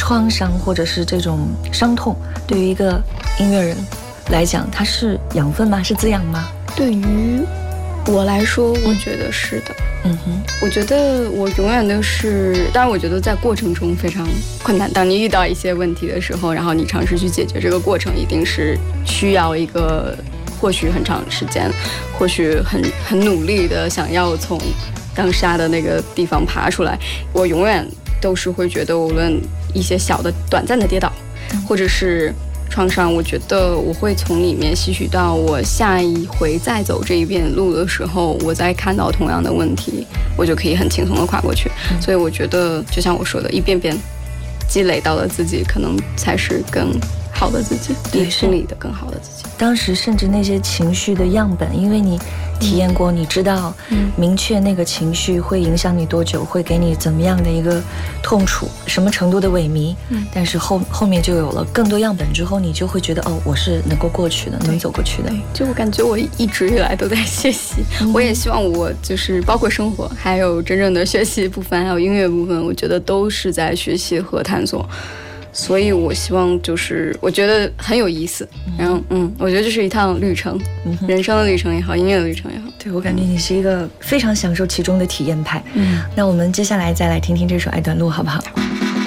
创伤或者是这种伤痛，对于一个音乐人来讲，它是养分吗？是滋养吗？ 对于我来说，我觉得是的。我觉得我永远都是，当然我觉得在过程中非常困难。当你遇到一些问题的时候，然后你尝试去解决这个过程，一定是需要一个或许很长时间，或许很努力的想要从当下的那个地方爬出来。我永远都是会觉得，无论一些小的短暂的跌倒，或者是创伤，我觉得我会从里面吸取到我下一回再走这一遍路的时候，我再看到同样的问题，我就可以很轻松的跨过去。所以我觉得就像我说的，一遍遍积累到了自己，可能才是更好的自己，比心里的更好的自己。 当时甚至那些情绪的样本，因为你体验过，你知道明确那个情绪会影响你多久，会给你怎么样的一个痛楚，什么程度的萎靡。但是后面就有了更多样本之后，你就会觉得我是能够过去的，能走过去的。 就我感觉我一直以来都在学习，我也希望我就是包括生活，还有真正的学习部分，还有音乐部分，我觉得都是在学习和探索。所以我希望就是我觉得很有意思，然后我觉得这是一趟旅程，人生的旅程也好，音乐的旅程也好。 对，我感觉你是一个非常享受其中的体验派。那我们接下来再来听听这首《爱短路》好不好？